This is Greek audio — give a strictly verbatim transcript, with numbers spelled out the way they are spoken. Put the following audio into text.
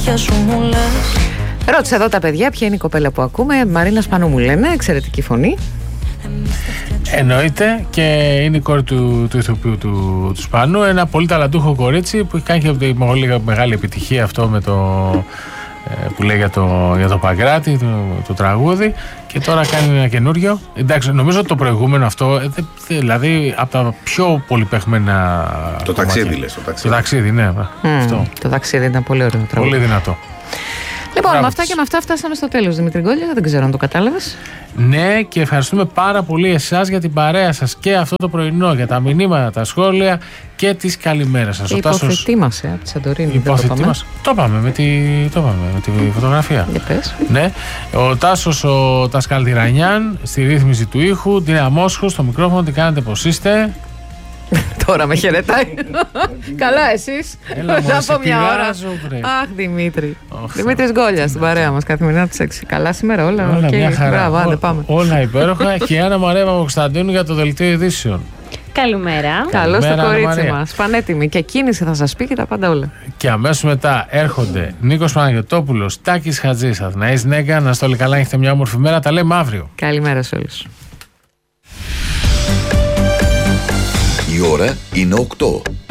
μάτια σου μου λες. Ρώτησα εδώ τα παιδιά ποια είναι η κοπέλα που ακούμε. Μαρίνα Σπανού μου λένε, εξαιρετική φωνή. Εννοείται, και είναι η κόρη του, του ηθοποιού του, του Σπανού. Ένα πολύ ταλαντούχο κορίτσι που έχει κάνει και πολύ μεγάλη επιτυχία αυτό με το, ε, που λέει για το, για το Παγκράτη, το, το τραγούδι. Και τώρα κάνει ένα καινούριο. Εντάξει, νομίζω ότι το προηγούμενο αυτό, ε, δηλαδή από τα πιο πολυπαιχμένα. Το ταξίδι, λες. Το ταξίδι, το ταξίδι ναι. Mm, αυτό. Το ταξίδι ήταν πολύ ωραίο τραγούδι. Πολύ δυνατό. Λοιπόν, με αυτά και με αυτά φτάσαμε στο τέλος, Δημήτρη Γκόλια. Δεν ξέρω αν το κατάλαβες. Ναι, και ευχαριστούμε πάρα πολύ εσάς για την παρέα σας και αυτό το πρωινό, για τα μηνύματα, τα σχόλια και τις καλημέρες σας. Και υποθετή μας, ε, από τη Σαντορίνη. Υποθετή μας. Το πάμε με τη, το πάμε με τη φωτογραφία. Για πες. Ναι. Ο Τάσος ο Τασκαλτιρανιάν στη ρύθμιση του ήχου, την Αμόσχου στο μικρόφωνο, τι κάνετε, πως είστε? Τώρα με χαιρετάει. Καλά, εσείς. Έλα, μετά από μια ώρα. Βρε. Αχ, Δημήτρη. Δημήτρης Γκόλια στην παρέα μας καθημερινά τις έξι. Καλά σήμερα όλα. Όλα okay. μια χαρά. Μπράβο, άντε, πάμε. Ό, όλα υπέροχα. Και η Άννα Μαρία Παπακοσταντίνου για το δελτίο ειδήσεων. Καλημέρα. Καλώ το Καλημέρα, κορίτσι Μαρία. μας. Πανέτοιμη. Και κίνηση θα σας πει και τα πάντα όλα. Και αμέσως μετά έρχονται Νίκος Παναγιωτόπουλος, Τάκης Χατζής, Αθηναής Νέγκα. Να είστε όλοι καλά, έχετε μια όμορφη μέρα. Τα λέμε αύριο. Καλημέρα σε όλους. Η ώρα είναι οκτώ.